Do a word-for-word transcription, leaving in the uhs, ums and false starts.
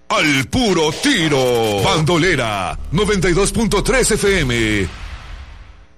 al puro tiro. Bandolera noventa y dos punto tres F M.